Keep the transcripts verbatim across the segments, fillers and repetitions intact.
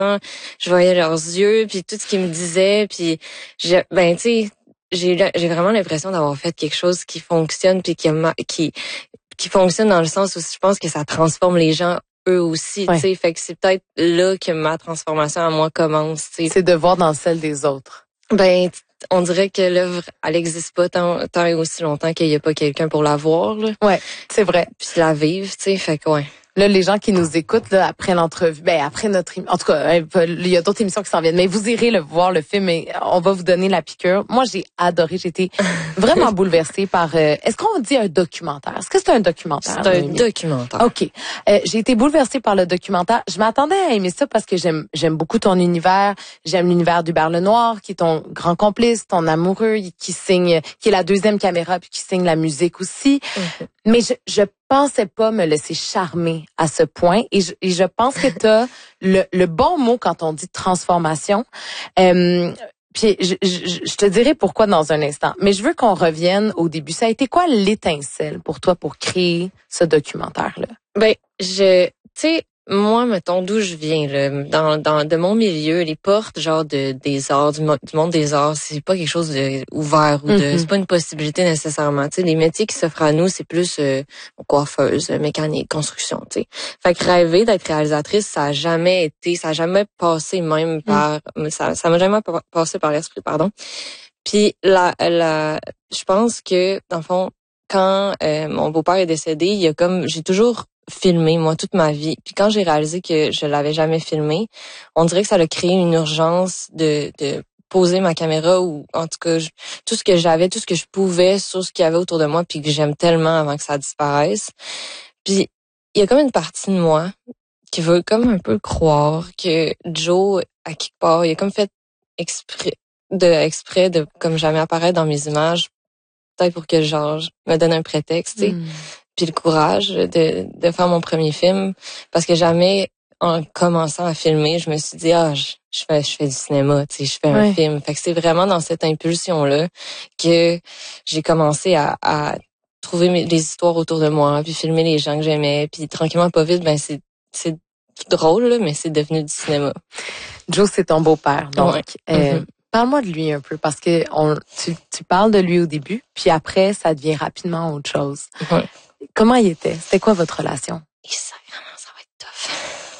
je voyais leurs yeux, puis tout ce qu'ils me disaient, puis je, ben tu sais, j'ai j'ai vraiment l'impression d'avoir fait quelque chose qui fonctionne, puis qui a, qui qui fonctionne dans le sens où je pense que ça transforme les gens eux aussi, ouais. tu sais, fait que c'est peut-être là que ma transformation à moi commence, tu sais. C'est de voir dans celle des autres. Ben on dirait que l'œuvre, elle existe pas tant, tant et aussi longtemps qu'il y a pas quelqu'un pour la voir, là. Ouais, c'est vrai. Puis la vivre, tu sais, fait que ouais. Là, les gens qui nous écoutent là après l'entrevue, ben après notre, en tout cas, il y a d'autres émissions qui s'en viennent, mais vous irez le voir le film et on va vous donner la piqûre. Moi, j'ai adoré, j'ai été vraiment bouleversée par. Euh, est-ce qu'on dit un documentaire? Est-ce que c'est un documentaire? C'est un documentaire. Ok. Euh, j'ai été bouleversée par le documentaire. Je m'attendais à aimer ça parce que j'aime, j'aime beaucoup ton univers. J'aime l'univers d'Hubert Lenoir, qui est ton grand complice, ton amoureux, qui signe, qui est la deuxième caméra puis qui signe la musique aussi. Mm-hmm. Mais je, je pensais pas me laisser charmer à ce point et je, et je pense que tu as le, le bon mot quand on dit transformation. Euh, puis je, je, je te dirai pourquoi dans un instant. Mais je veux qu'on revienne au début. Ça a été quoi l'étincelle pour toi pour créer ce documentaire-là? Ben, je, tu sais, moi, mettons, d'où je viens, là, dans, dans, de mon milieu, les portes, genre, de, des arts, du, du monde des arts, c'est pas quelque chose de ouvert ou de, mm-hmm. c'est pas une possibilité nécessairement, tu sais, les métiers qui s'offrent à nous, c'est plus, euh, coiffeuse, mécanique, construction, tu sais. Fait que rêver d'être réalisatrice, ça a jamais été, ça a jamais passé même par, mm. ça, ça m'a jamais passé par l'esprit, pardon. Puis, la, la, je pense que, dans le fond, quand, euh, mon beau-père est décédé, il y a comme, j'ai toujours filmé, moi, toute ma vie. Puis quand j'ai réalisé que je l'avais jamais filmé, on dirait que ça a créé une urgence de, de poser ma caméra ou, en tout cas, je, tout ce que j'avais, tout ce que je pouvais sur ce qu'il y avait autour de moi puis que j'aime tellement avant que ça disparaisse. Puis, il y a comme une partie de moi qui veut comme un peu croire que Joe, à quelque part, il a comme fait exprès de, exprès de comme jamais apparaître dans mes images, peut-être pour que, genre, je me donne un prétexte, tu sais. Mm. Puis le courage de, de faire mon premier film, parce que jamais, en commençant à filmer, je me suis dit, ah, je, je fais je fais du cinéma, tu sais, je fais ouais. un film. Fait que c'est vraiment dans cette impulsion-là que j'ai commencé à, à trouver mes, les histoires autour de moi, puis filmer les gens que j'aimais, puis tranquillement, pas vite, ben c'est c'est drôle, là, mais c'est devenu du cinéma. Joe, c'est ton beau-père, donc... Ouais. Euh, mm-hmm. Parle-moi de lui un peu, parce que on, tu, tu parles de lui au début, puis après, ça devient rapidement autre chose. Ouais. Comment il était? C'était quoi votre relation? Et ça, vraiment, ça va être tough.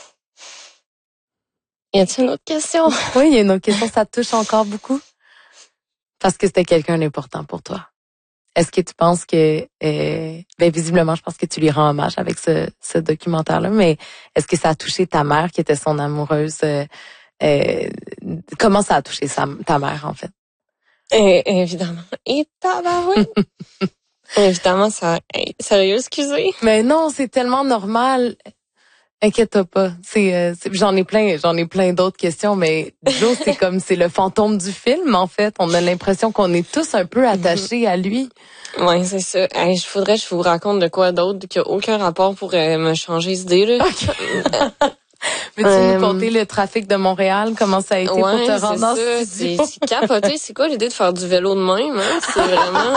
Y a-t-il une autre question? Oui, il y a une autre question. Ça te touche encore beaucoup? Parce que c'était quelqu'un d'important pour toi. Est-ce que tu penses que... Euh, ben visiblement, je pense que tu lui rends hommage avec ce, ce documentaire-là, mais est-ce que ça a touché ta mère, qui était son amoureuse... Euh, Euh, comment ça a touché sa, ta mère, en fait? Euh, évidemment. Et tabarouette! Évidemment, ça... Hey, sérieux, excusez? Mais non, c'est tellement normal. Inquiète-toi pas. C'est, euh, c'est, j'en ai plein, j'en ai plein d'autres questions, mais Joe, c'est comme, c'est le fantôme du film, en fait. On a l'impression qu'on est tous un peu attachés à lui. Oui, c'est ça. Hey, je voudrais que je vous raconte de quoi d'autre qui a aucun rapport pour euh, me changer d'idée, là. Okay. Veux-tu euh, nous conter le trafic de Montréal? Comment ça a été ouais, pour te rendre dans ce studio? C'est, c'est capoté. C'est quoi l'idée de faire du vélo de même? Hein? C'est vraiment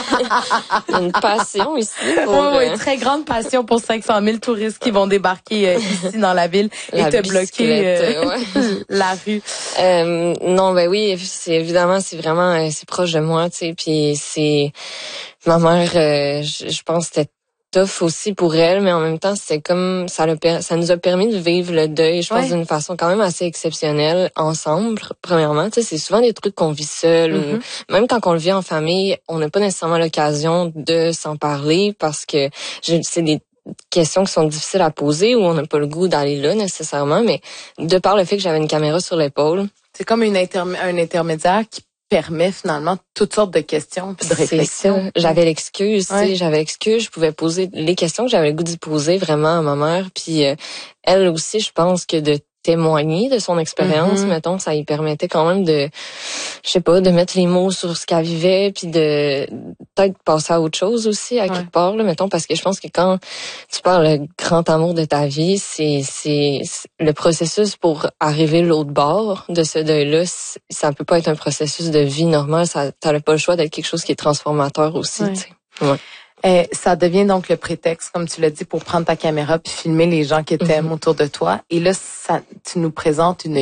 euh, une passion ici. Pour, oui, oui, euh... très grande passion pour cinq cent mille touristes qui vont débarquer euh, ici dans la ville la et te bloquer euh, ouais. la rue. Euh, non, ben oui, c'est évidemment, c'est vraiment, euh, c'est proche de moi, tu sais. Puis c'est ma mère. Euh, je, je pense que c'était tough aussi pour elle, mais en même temps, c'est comme ça, le, ça nous a permis de vivre le deuil, je pense, ouais. d'une façon quand même assez exceptionnelle ensemble. Premièrement, tu sais, c'est souvent des trucs qu'on vit seul, mm-hmm. ou même quand on le vit en famille, on n'a pas nécessairement l'occasion de s'en parler parce que je, c'est des questions qui sont difficiles à poser ou on n'a pas le goût d'aller là nécessairement, mais de par le fait que j'avais une caméra sur l'épaule, c'est comme une interm- un intermédiaire qui permet finalement toutes sortes de questions puis de réflexions. C'est ça. J'avais l'excuse, ouais. tu sais, j'avais l'excuse, je pouvais poser les questions que j'avais le goût d'y poser vraiment à ma mère, puis euh, elle aussi, je pense que de témoigner de son expérience, mm-hmm. mettons, ça lui permettait quand même de, je sais pas, de mettre les mots sur ce qu'elle vivait, puis de peut-être passer à autre chose aussi, à ouais. quelque part, là, mettons, parce que je pense que quand tu parles le grand amour de ta vie, c'est, c'est, c'est le processus pour arriver l'autre bord de ce deuil-là, ça peut pas être un processus de vie normale, ça, t'as pas le choix d'être quelque chose qui est transformateur aussi, ouais. tu sais. Ouais. Et ça devient donc le prétexte, comme tu l'as dit, pour prendre ta caméra puis filmer les gens qui t'aiment mm-hmm. autour de toi. Et là, ça, tu nous présentes une